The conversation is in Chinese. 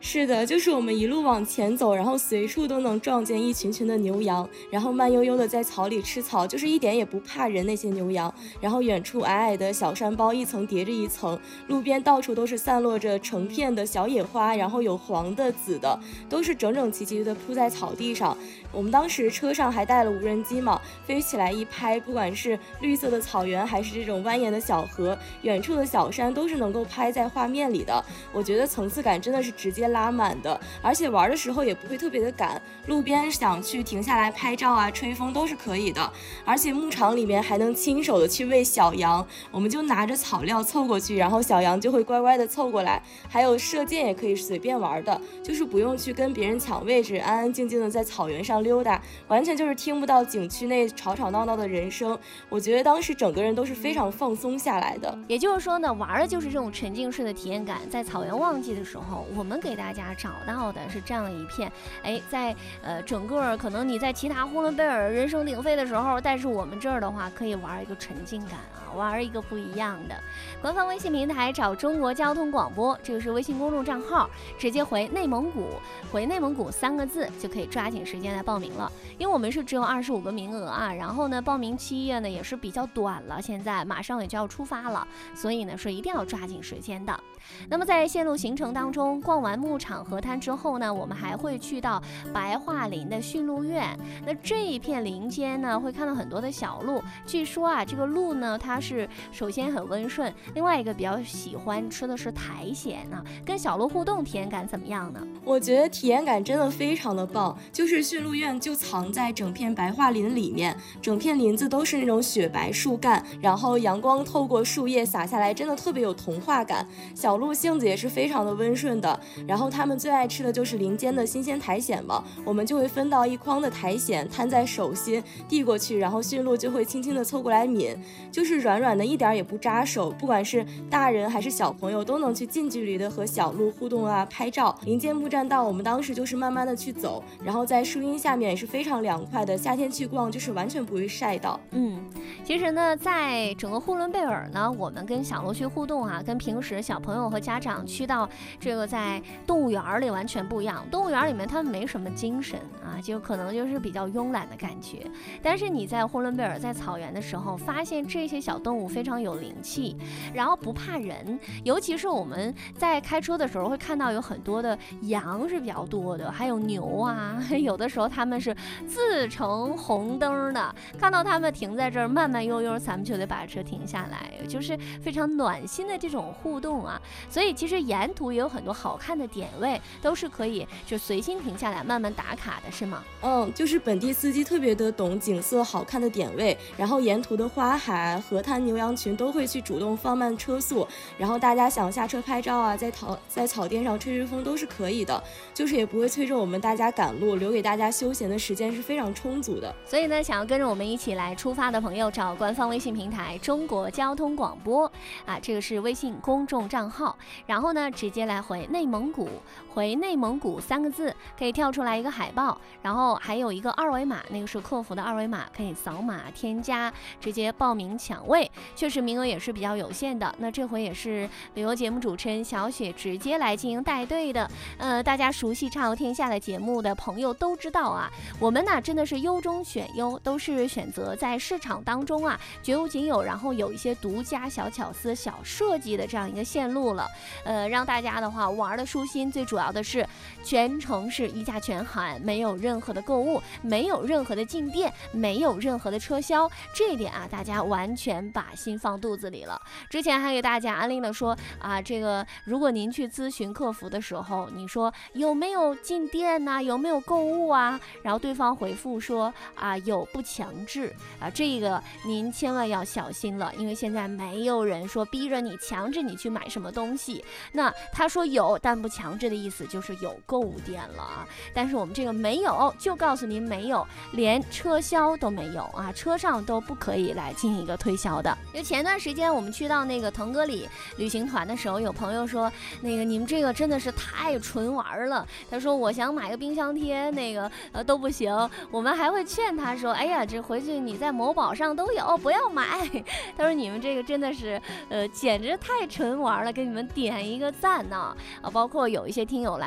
是的，就是我们一路往前走，然后随处都能撞见一群群的牛羊，然后慢悠悠的在草里吃草，就是一点也不怕人那些牛羊。然后远处矮矮的小山包一层叠着一层，路边到处都是散落着成片的小野花，然后有黄的、紫的，都是整整齐齐的铺在草地上。我们当时车上还带了无人机嘛，飞起来一拍，不管是绿色的草原还是这种蜿蜒的小河，远处的小山都是能够拍在画面里的。我觉得层次感真的是直接拉满的，而且玩的时候也不会特别的赶，路边想去停下来拍照啊、吹风都是可以的。而且牧场里面还能亲手的去喂小羊，我们就拿着草料凑过去，然后小羊就会乖乖的凑过来。还有射箭也可以随便玩的，就是不用去跟别人抢位置，安安静静的在草原上溜达，完全就是听不到景区内吵吵闹闹的人声。我觉得当时整个人都是非常放松下来的。 也就是说呢，玩的就是这种沉浸式的体验感。在草原旺季的时候，我们给大家找到的是这样的一片，在整个可能你在其他呼伦贝尔人声鼎沸的时候，但是我们这儿的话可以玩一个沉浸感啊，玩一个不一样的。官方微信平台找中国交通广播，这个是微信公众账号，直接回内蒙古3个字就可以抓紧时间来报名了。因为我们是只有25个名额啊，然后呢报名期限呢也是比较短了，现在马上也就要出发了，所以呢是一定要抓紧时间的。那么在线路行程当中，逛完牧场河滩之后呢，我们还会去到白桦林的驯鹿苑。那这一片林间呢，会看到很多的小鹿。据说啊，这个鹿呢，它是首先很温顺，另外一个比较喜欢吃的是苔藓啊。跟小鹿互动体验感怎么样呢？ 我觉得体验感真的非常的棒，就是驯鹿苑就藏在整片白桦林里面，整片林子都是那种雪白树干，然后阳光透过树叶洒下来，真的特别有童话感。小鹿性子也是非常的温顺的，然后他们最爱吃的就是林间的新鲜苔藓嘛，我们就会分到一筐的苔藓摊在手心递过去，然后驯鹿就会轻轻的凑过来抿，就是软软的，一点也不扎手，不管是大人还是小朋友都能去近距离的和小鹿互动啊、拍照。林间步栈道我们当时就是慢慢的去走，然后在树荫下面也是非常凉快的，夏天去逛就是完全不会晒到。 其实呢，在整个呼伦贝尔呢，我们跟小鹿去互动啊，跟平时小朋友和家长去到这个在动物园里完全不一样。动物园里面他们没什么精神啊，就可能就是比较慵懒的感觉。但是你在呼伦贝尔在草原的时候，发现这些小动物非常有灵气，然后不怕人。尤其是我们在开车的时候会看到有很多的羊是比较多的，还有牛啊，有的时候他们是自成红灯的，看到他们停在这儿慢慢悠悠，咱们就得把车停下来，就是非常暖心的这种互动啊。所以其实沿途也有很多好看的点位，都是可以就随心停下来慢慢打卡的，是吗？ 就是本地司机特别的懂景色好看的点位，然后沿途的花海、河滩、牛羊群都会去主动放慢车速，然后大家想下车拍照啊，在草甸上吹吹风都是可以的，就是也不会催着我们大家赶路，留给大家休闲的时间是非常充足的。 所以呢，想要跟着我们一起来出发的朋友，找官方微信平台中国交通广播啊，这个是微信公众账号，然后呢直接来回内蒙古3个字，可以跳出来一个海报，然后还有一个二维码，那个是客服的二维码，可以扫码添加，直接报名抢位。确实名额也是比较有限的。那这回也是旅游节目主持人小雪直接来进行带队的。大家熟悉畅游天下的节目的朋友都知道啊，我们呢真的是优中选优，都是选择在市场当中啊绝无仅有，然后有一些独家小巧思、小设计的这样一个线路了。让大家的话玩的舒心，最主要的是全程是一价全含，没有任何的购物，没有任何的进店，没有任何的车销，这一点啊大家完全把心放肚子里了。之前还给大家安利了说啊，这个如果您去咨询客服的时候，你说有没有进店啊，有没有购物啊，然后对方回复说啊有，不强制啊，这个您千万要小心了，因为现在没有人说逼着你强制你去买什么东西。那他说有但不强制的意思就是有购物店了啊，但是我们这个没有，就告诉您没有，连车销都没有啊，车上都不可以来进行一个推销的。就前段时间我们去到那个腾格里旅行团的时候，有朋友说那个你们这个真的是太纯玩了，他说我想买个冰箱贴那个都不行，我们还会劝他说哎呀这回去你在某宝上都有，不要买。他说你们这个真的是简直太纯玩了，给你们点一个赞呢。包括有一些听友来